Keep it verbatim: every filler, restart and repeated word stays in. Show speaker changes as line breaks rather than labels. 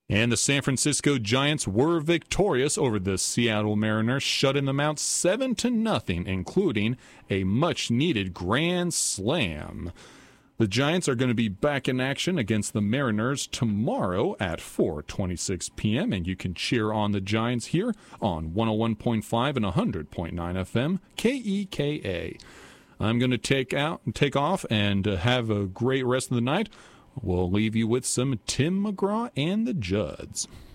And the San Francisco Giants were victorious over the Seattle Mariners, shutting them out seven to nothing, including a much-needed grand slam. The Giants are going to be back in action against the Mariners tomorrow at four twenty-six p.m., and you can cheer on the Giants here on one oh one point five and one hundred point nine F M, K E K A. I'm going to take out, take off and uh, have a great rest of the night. We'll leave you with some Tim McGraw and the Judds.